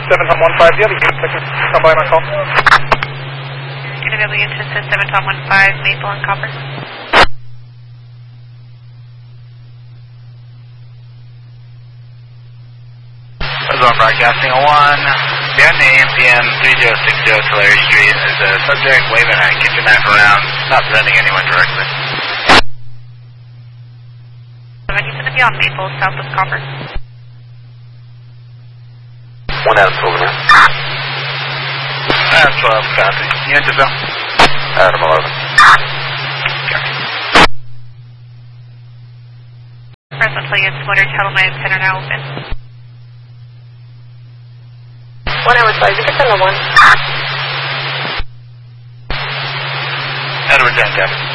7 Tom 15, do you have a unit that can come by my call? NW to 7 Tom 15, Maple and Copper. Zone broadcasting 01, beyond the AMPM 3060 Tulare Street. There's a subject waving a kitchen knife around, not threatening anyone directly. 70 to the beyond Maple, south of Copper. 1 Adam 12 now. Adam 12, copy. Unit to zone. Adam 11. Fresno units, motor channel 9 and 10 are now open. 1 hour 5, you can send a 1. Edward 10, copy.